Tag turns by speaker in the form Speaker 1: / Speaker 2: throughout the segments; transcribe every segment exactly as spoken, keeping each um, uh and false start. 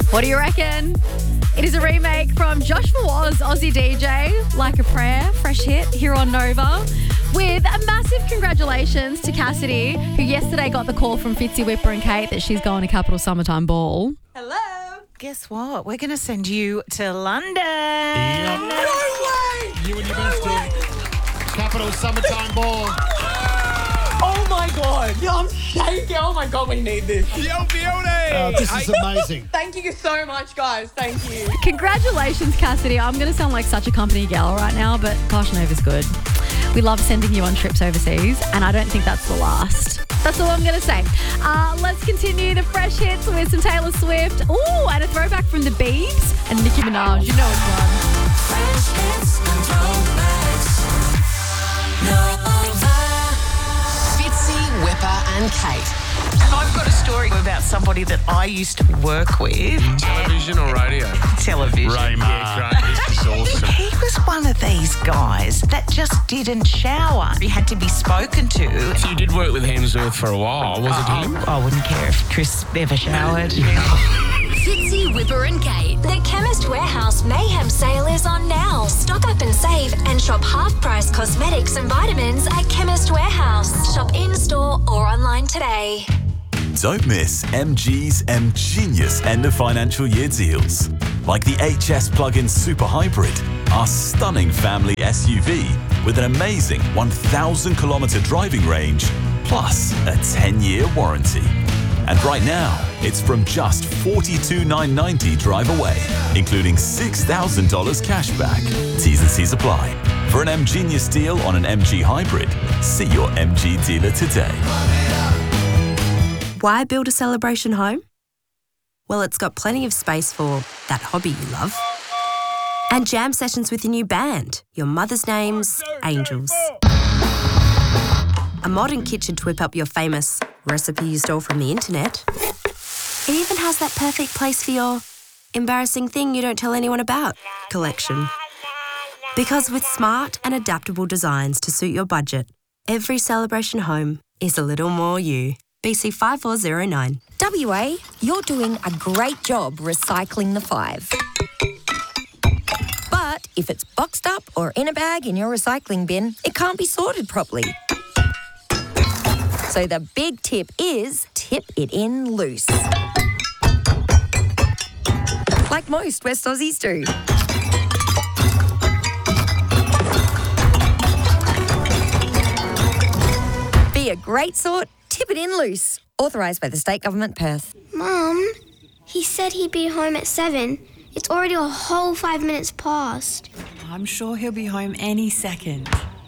Speaker 1: What do you reckon? It is a remake from Josh Fawaz, Aussie D J, Like a Prayer, fresh hit here on Nova. With a massive congratulations to Cassidy, who yesterday got the call from Fitzy, Whipper and Kate that she's going to Capital Summertime Ball.
Speaker 2: Hello.
Speaker 3: Guess what? We're going to send you to London.
Speaker 4: Yep.
Speaker 2: No way.
Speaker 4: You and your
Speaker 2: No
Speaker 4: bestie. Capital Summertime Ball.
Speaker 2: Oh my God. Yeah, I'm shaking. Oh my God, we need this.
Speaker 5: Yo, beauty.
Speaker 4: Oh, this is amazing.
Speaker 2: Thank you so much, guys. Thank you.
Speaker 1: Congratulations, Cassidy. I'm going to sound like such a company gal right now, but gosh, Nova's good. We love sending you on trips overseas, and I don't think that's the last. That's all I'm going to say. Uh, let's continue the fresh hits with some Taylor Swift. Ooh, and a throwback from the Biebs and Nicki Minaj. You know it's one.
Speaker 6: Fresh hits and throwbacks. Nova. Fitzy, Whipper and Kate.
Speaker 3: I've got a story about somebody that I used to work with.
Speaker 5: Television or radio?
Speaker 3: Television.
Speaker 5: Raymar. Yeah, great. This is awesome.
Speaker 3: He was one of these guys that just didn't shower. He had to be spoken to.
Speaker 5: So you did work with Hemsworth for a while, was it him?
Speaker 3: I, I wouldn't care if Chris ever showered.
Speaker 6: Fitzy, Whipper and Kate. The Chemist Warehouse Mayhem sale is on now. Stock up and save and shop half-price cosmetics and vitamins at Chemist Warehouse. Shop in-store or online today.
Speaker 7: Don't miss M G's M Genius end of financial year deals. Like the H S Plug-in Super Hybrid, our stunning family S U V with an amazing one thousand kilometre driving range, plus a ten-year warranty. And right now, it's from just forty-two thousand nine hundred ninety dollars drive away, including six thousand dollars cash back. T's and C's apply. For an M Genius deal on an M G Hybrid, see your M G dealer today.
Speaker 8: Why build a celebration home? Well, it's got plenty of space for that hobby you love. And jam sessions with your new band, your mother's name's Angels. A modern kitchen to whip up your famous recipe you stole from the internet. It even has that perfect place for your embarrassing thing you don't tell anyone about collection. Because with smart and adaptable designs to suit your budget, every celebration home is a little more you. B C five four zero nine.
Speaker 9: W A, you're doing a great job recycling the five. But if it's boxed up or in a bag in your recycling bin, it can't be sorted properly. So the big tip is tip it in loose. Like most West Aussies do. Be a great sort, tip it in loose. Authorised by the State Government, Perth.
Speaker 10: Mum, he said he'd be home at seven. It's already a whole five minutes past.
Speaker 11: I'm sure he'll be home any second.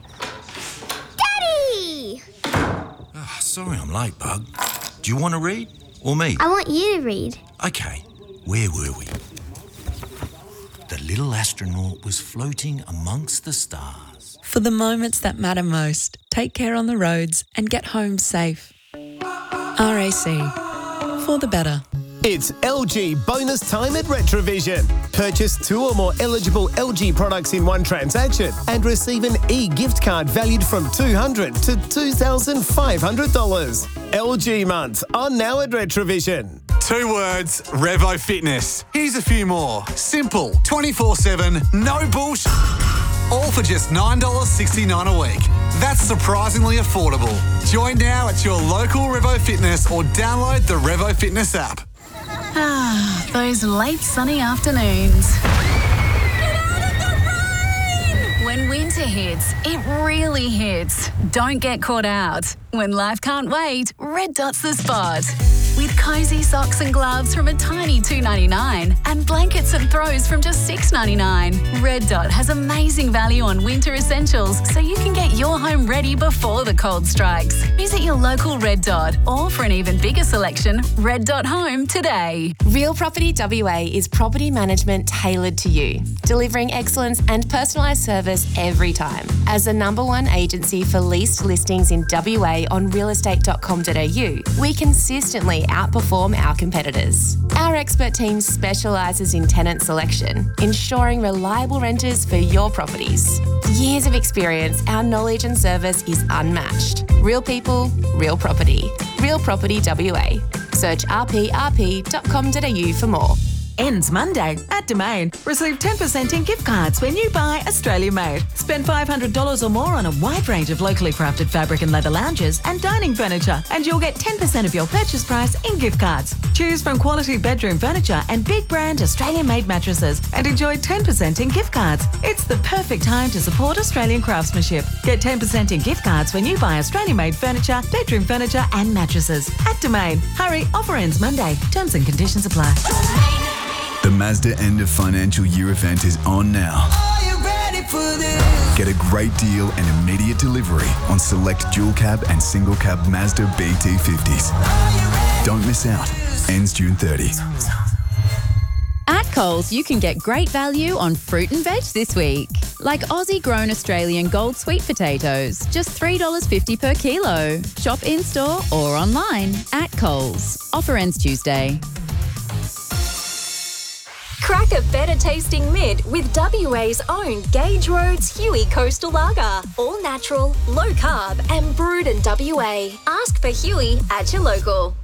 Speaker 10: Daddy!
Speaker 12: Oh, sorry I'm late, Bug. Do you want to read? Or me?
Speaker 10: I want you to read.
Speaker 12: Okay, where were we? The little astronaut was floating amongst the stars.
Speaker 11: For the moments that matter most, take care on the roads and get home safe. R A C. For the better.
Speaker 13: It's L G bonus time at Retrovision. Purchase two or more eligible L G products in one transaction and receive an e-gift card valued from two hundred dollars to two thousand five hundred dollars. L G months on now at Retrovision.
Speaker 14: Two words, Revo Fitness. Here's a few more. Simple, twenty-four seven, no bullshit. All for just nine dollars sixty-nine a week. That's surprisingly affordable. Join now at your local Revo Fitness or download the Revo Fitness app.
Speaker 15: Ah, those late sunny afternoons. Get out of the rain! When winter hits, it really hits. Don't get caught out. When life can't wait, Red Dot's the spot. With cosy socks and gloves from a tiny two dollars ninety-nine and blankets and throws from just six dollars ninety-nine. Red Dot has amazing value on winter essentials so you can get your home ready before the cold strikes. Visit your local Red Dot or for an even bigger selection, red dot home today.
Speaker 16: Real Property W A is property management tailored to you, delivering excellence and personalised service every time. As the number one agency for leased listings in W A on real estate dot com dot a u, we consistently outperform our competitors. Our expert team specialises in tenant selection, ensuring reliable renters for your properties. Years of experience, our knowledge and service is unmatched. Real people, real property. Real Property W A. Search r p r p dot com dot a u for more.
Speaker 17: Ends Monday at Domain. Receive ten percent in gift cards when you buy Australia Made. Spend five hundred dollars or more on a wide range of locally crafted fabric and leather lounges and dining furniture, and you'll get ten percent of your purchase price in gift cards. Choose from quality bedroom furniture and big brand Australian made mattresses and enjoy ten percent in gift cards. It's the perfect time to support Australian craftsmanship. Get ten percent in gift cards when you buy Australian made furniture, bedroom furniture and mattresses at Domain. Hurry, offer ends Monday. Terms and conditions apply.
Speaker 18: The Mazda end of financial year event is on now.
Speaker 19: Are you ready for this?
Speaker 18: Get a great deal and immediate delivery on select dual cab and single cab Mazda B T fifties. Don't miss out. Ends June thirtieth.
Speaker 20: At Coles, you can get great value on fruit and veg this week. Like Aussie-grown Australian gold sweet potatoes, just three dollars fifty per kilo. Shop in-store or online at Coles. Offer ends Tuesday.
Speaker 6: Crack a better tasting mid with W A's own Gage Roads Huey Coastal Lager. All natural, low carb and brewed in W A. Ask for Huey at your local.